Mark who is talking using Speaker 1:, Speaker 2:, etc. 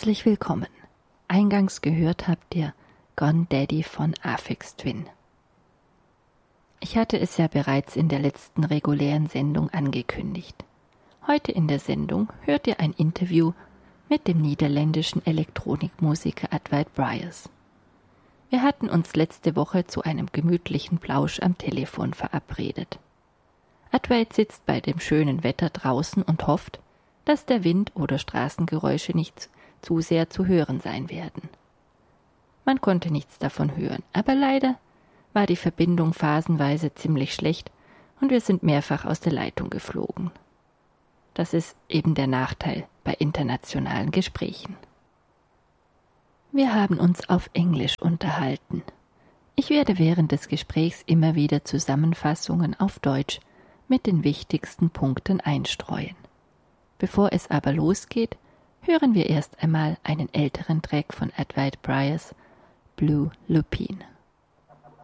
Speaker 1: Herzlich willkommen. Eingangs gehört habt ihr Gone Daddy von Aphex Twin. Ich hatte es ja bereits in der letzten regulären Sendung angekündigt. Heute in der Sendung hört ihr ein Interview mit dem niederländischen Elektronikmusiker Advait Bryers. Wir hatten uns letzte Woche zu einem gemütlichen Plausch am Telefon verabredet. Advait sitzt bei dem schönen Wetter draußen und hofft, dass der Wind oder Straßengeräusche nicht zu sehr zu hören sein werden. Man konnte nichts davon hören, aber leider war die Verbindung phasenweise ziemlich schlecht und wir sind mehrfach aus der Leitung geflogen. Das ist eben der Nachteil bei internationalen Gesprächen. Wir haben uns auf Englisch unterhalten. Ich werde während des Gesprächs immer wieder Zusammenfassungen auf Deutsch mit den wichtigsten Punkten einstreuen. Bevor es aber losgeht, hören wir erst einmal einen älteren Track von Advait Bryers, Blue Lupine.